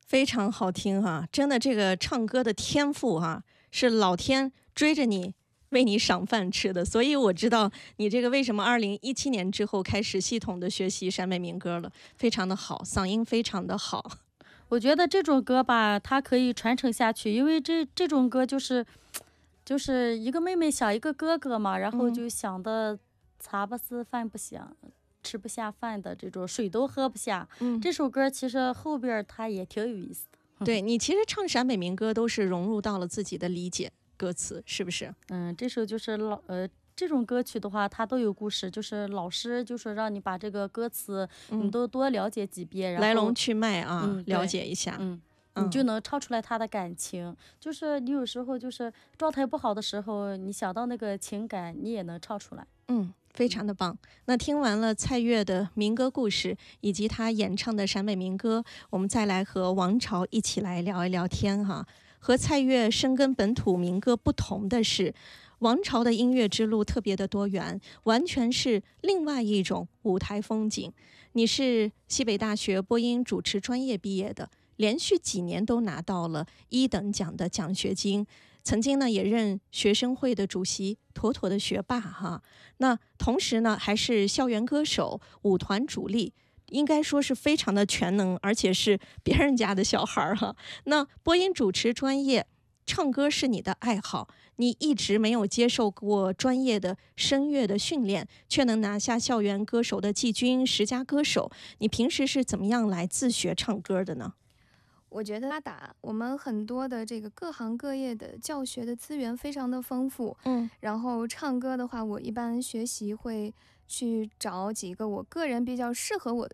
非常好听哈，真的这个唱歌的天赋哈，是老天追着你为你赏饭吃的，所以我知道你这个为什么2017年之后开始系统的学习陕北民歌了，非常的好，嗓音非常的好。 我觉得这种歌吧，它可以传承下去，因为这种歌就是一个妹妹想一个哥哥嘛，然后嗯， 就想的茶不思饭不想，吃不下饭的这种，水都喝不下。 嗯， 这首歌其实后边儿它也挺有意思的。 对，你其实唱陕北民歌都是融入到了自己的理解歌词，是不是？ 这首就是这种歌曲的话，它都有故事，就是老师就是让你把这个歌词你嗯， 都多了解几遍，然后来龙去脉啊，了对， 解一下。 嗯，你就嗯。 能唱出来他的感情。就是你有时候就是状态不好的时候，你想到那个情感，你也能唱出来。 嗯，非常的棒。那听完了蔡越的民歌故事，以及他演唱的陕北民歌，我们再来和王朝一起来聊一聊天哈。和蔡越深耕本土民歌不同的是，王朝的音乐之路特别的多元，完全是另外一种舞台风景。你是西北大学播音主持专业毕业的，连续几年都拿到了1等奖的奖学金，曾经呢也任学生会的主席，妥妥的学霸哈。那同时呢，还是校园歌手、舞团主力，应该说是非常的全能，而且是别人家的小孩儿哈。那播音主持专业，唱歌是你的爱好，你一直没有接受过专业的声乐的训练，却能拿下校园歌手的季军、10佳歌手。你平时是怎么样来自学唱歌的呢？ 我觉得我们很多的这个各行各业的教学的资源非常的丰富， 嗯然后唱歌的话，我一般学习会去找几个我个人比较适合我的